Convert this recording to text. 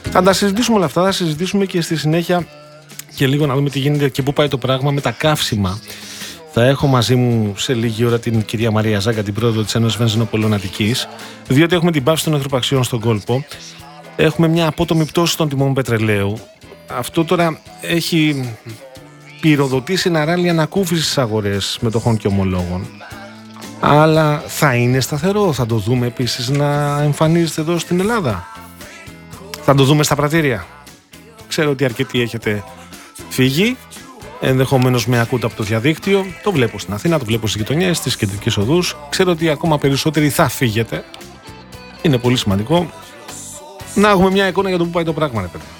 Θα τα συζητήσουμε όλα αυτά, θα συζητήσουμε και στη συνέχεια και λίγο να δούμε τι γίνεται και πού πάει το πράγμα με τα καύσιμα. Θα έχω μαζί μου σε λίγη ώρα την κυρία Μαρία Ζάγκα, την πρόεδρο της Ένωσης Βενζινοπολών Αττικής, διότι έχουμε την πάυση των εχθροπαξιών στον κόλπο. Έχουμε μια απότομη πτώση των τιμών πετρελαίου. Αυτό τώρα έχει πυροδοτήσει ένα ράλι ανακούφισης στις αγορές μετοχών και ομολόγων. Αλλά θα είναι σταθερό, θα το δούμε επίσης να εμφανίζεται εδώ στην Ελλάδα. Θα το δούμε στα πρατήρια. Ξέρω ότι αρκετοί έχετε φύγει, ενδεχομένως με ακούτε από το διαδίκτυο. Το βλέπω στην Αθήνα, το βλέπω στις γειτονιές, στις κεντρικές οδούς. Ξέρω ότι ακόμα περισσότεροι θα φύγετε. Είναι πολύ σημαντικό να έχουμε μια εικόνα για το που πάει το πράγμα, ρε παιδί.